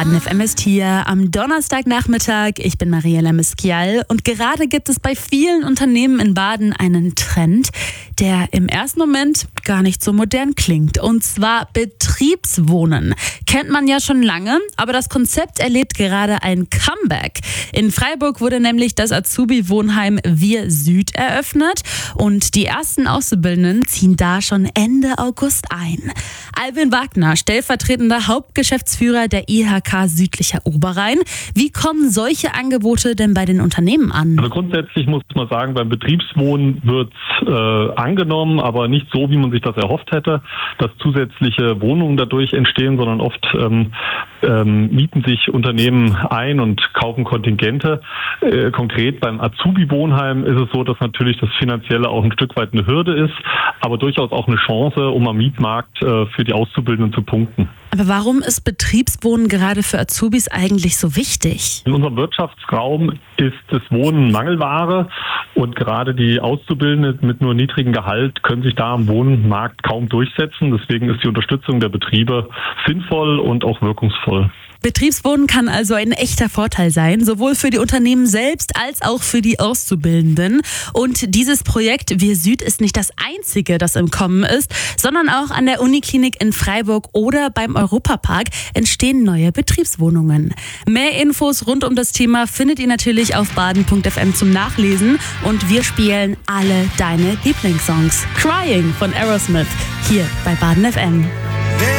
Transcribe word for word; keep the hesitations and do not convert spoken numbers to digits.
Baden F M ist hier am Donnerstagnachmittag. Ich bin Mariella Miskial und gerade gibt es bei vielen Unternehmen in Baden einen Trend, der im ersten Moment gar nicht so modern klingt. Und zwar Betriebswohnen. Kennt man ja schon lange, aber das Konzept erlebt gerade ein Comeback. In Freiburg wurde nämlich das Azubi-Wohnheim Wir Süd eröffnet und die ersten Auszubildenden ziehen da schon Ende August ein. Alvin Wagner, stellvertretender Hauptgeschäftsführer der I H K Südlicher Oberrhein. Wie kommen solche Angebote denn bei den Unternehmen an? Also grundsätzlich muss man sagen, beim Betriebswohnen wird es äh, angenommen, aber nicht so, wie man sich das erhofft hätte, dass zusätzliche Wohnungen dadurch entstehen, sondern oft ähm, ähm, mieten sich Unternehmen ein und kaufen Kontingente. Äh, konkret beim Azubi-Wohnheim ist es so, dass natürlich das Finanzielle auch ein Stück weit eine Hürde ist, aber durchaus auch eine Chance, um am Mietmarkt äh, für die Auszubildenden zu punkten. Aber warum ist Betriebswohnen gerade für Azubis eigentlich so wichtig? In unserem Wirtschaftsraum ist das Wohnen Mangelware und gerade die Auszubildenden mit nur niedrigem Gehalt können sich da am Wohnmarkt kaum durchsetzen. Deswegen ist die Unterstützung der Betriebe sinnvoll und auch wirkungsvoll. Betriebswohnen kann also ein echter Vorteil sein, sowohl für die Unternehmen selbst als auch für die Auszubildenden. Und dieses Projekt Wir Süd ist nicht das einzige, das im Kommen ist, sondern auch an der Uniklinik in Freiburg oder beim Europapark entstehen neue Betriebswohnungen. Mehr Infos rund um das Thema findet ihr natürlich auf baden punkt f m zum Nachlesen und wir spielen alle deine Lieblingssongs. Crying von Aerosmith hier bei Baden F M.